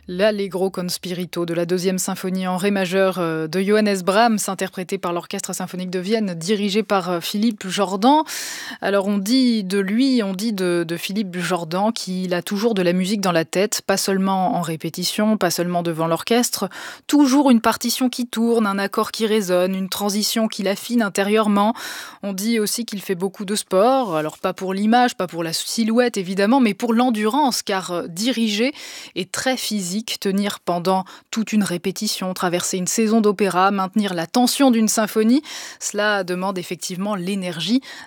L'Allegro con spirito de la deuxième symphonie en ré majeur de Johannes Brahms, interprétée par l'Orchestre symphonique de Vienne, dirigé par Philippe Jordan. Alors on dit de lui, on dit de Philippe Jordan qu'il a toujours de la musique dans la tête, pas seulement en répétition, pas seulement devant l'orchestre, toujours une partition qui tourne, un accord qui résonne, une transition qui l'affine intérieurement. On dit aussi qu'il fait beaucoup de sport, alors pas pour l'image, pas pour la silhouette évidemment, mais pour l'endurance, car diriger est très physique. Tenir pendant toute une répétition, traverser une saison d'opéra, maintenir la tension d'une symphonie, cela demande effectivement l'énergie